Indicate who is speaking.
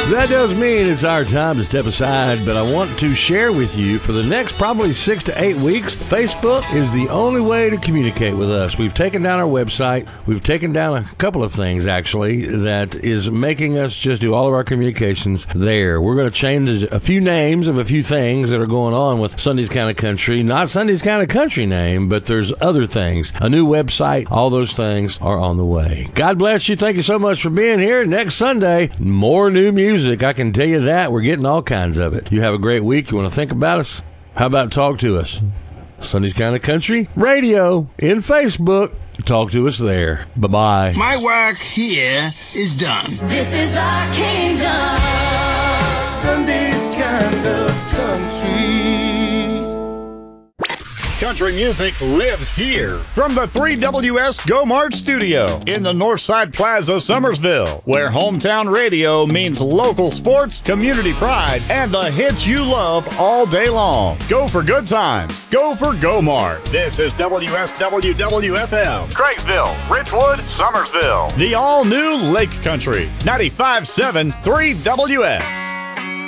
Speaker 1: That does mean it's our time to step aside, but I want to share with you for the next probably 6 to 8 weeks, Facebook is the only way to communicate with us. We've taken down our website. We've taken down a couple of things, actually, that is making us just do all of our communications there. We're going to change a few names of a few things that are going on with Sunday's Kind of Country. Not Sunday's Kind of Country name, but there's other things. A new website, all those things are on the way. God bless you. Thank you so much for being here. Next Sunday, more new music. I can tell you that. We're getting all kinds of it. You have a great week. You want to think about us? How about talk to us? Sunday's Kind of Country Radio in Facebook. Talk to us there. Bye-bye.
Speaker 2: My work here is done.
Speaker 3: This is our kingdom.
Speaker 4: Sunday's Kind of Country.
Speaker 5: Country music lives here. From the 3WS Go March studio in the Northside Plaza, Summersville, where hometown radio means local sports, community pride, and the hits you love all day long. Go for good times. Go for Go March. This is WSWWFM, Craigsville, Richwood, Summersville. The all-new Lake Country, 95.7 3WS.